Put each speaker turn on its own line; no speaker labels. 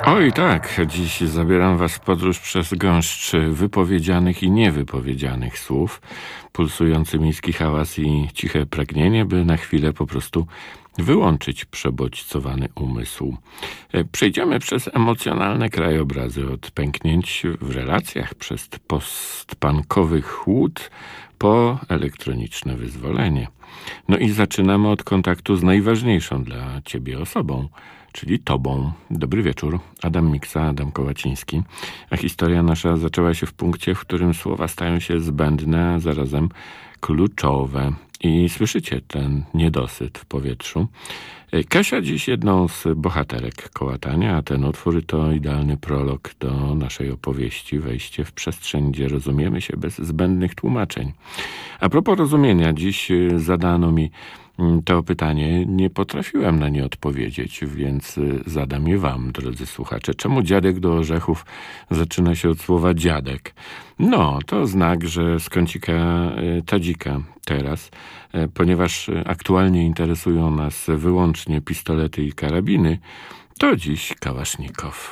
Oj tak, dziś zabieram was w podróż przez gąszcz wypowiedzianych i niewypowiedzianych słów, pulsujący miejski hałas i ciche pragnienie, by na chwilę po prostu wyłączyć przebodźcowany umysł. Przejdziemy przez emocjonalne krajobrazy od pęknięć w relacjach, przez postpunkowy chłód, po elektroniczne wyzwolenie. No i zaczynamy od kontaktu z najważniejszą dla ciebie osobą, czyli tobą. Dobry wieczór. Adam Miksa, Adam Kołaciński. A historia nasza zaczęła się w punkcie, w którym słowa stają się zbędne, a zarazem kluczowe. I słyszycie ten niedosyt w powietrzu. Kasia dziś jedną z bohaterek kołatania, a ten utwór to idealny prolog do naszej opowieści, wejście w przestrzeń, gdzie rozumiemy się bez zbędnych tłumaczeń. A propos rozumienia, dziś zadano mi to pytanie, nie potrafiłem na nie odpowiedzieć, więc zadam je wam, drodzy słuchacze. Czemu dziadek do orzechów zaczyna się od słowa dziadek? No, to znak, że z kącika tadzika teraz, ponieważ aktualnie interesują nas wyłącznie pistolety i karabiny, to dziś kałasznikow.